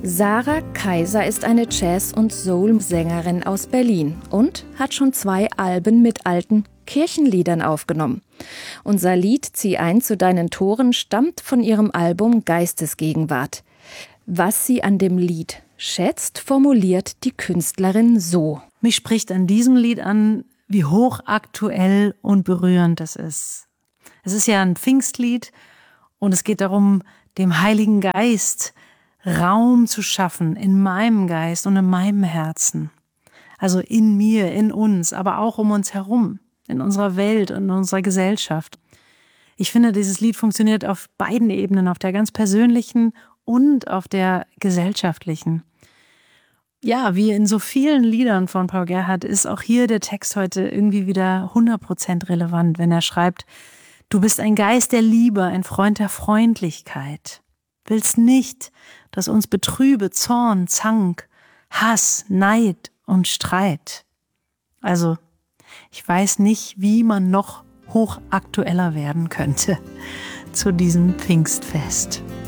Sarah Kaiser ist eine Jazz- und Soul-Sängerin aus Berlin und hat schon 2 Alben mit alten Kirchenliedern aufgenommen. Unser Lied Zieh ein zu deinen Toren stammt von ihrem Album Geistesgegenwart. Was sie an dem Lied schätzt, formuliert die Künstlerin so: Mich spricht an diesem Lied an, wie hochaktuell und berührend es ist. Es ist ja ein Pfingstlied und es geht darum, dem Heiligen Geist Raum zu schaffen in meinem Geist und in meinem Herzen. Also in mir, in uns, aber auch um uns herum, in unserer Welt und in unserer Gesellschaft. Ich finde, dieses Lied funktioniert auf beiden Ebenen, auf der ganz persönlichen und auf der gesellschaftlichen. Ja, wie in so vielen Liedern von Paul Gerhardt ist auch hier der Text heute irgendwie wieder 100% relevant, wenn er schreibt: Du bist ein Geist der Liebe, ein Freund der Freundlichkeit. Willst nicht, dass uns betrübe Zorn, Zank, Hass, Neid und Streit. Also, ich weiß nicht, wie man noch hochaktueller werden könnte zu diesem Pfingstfest.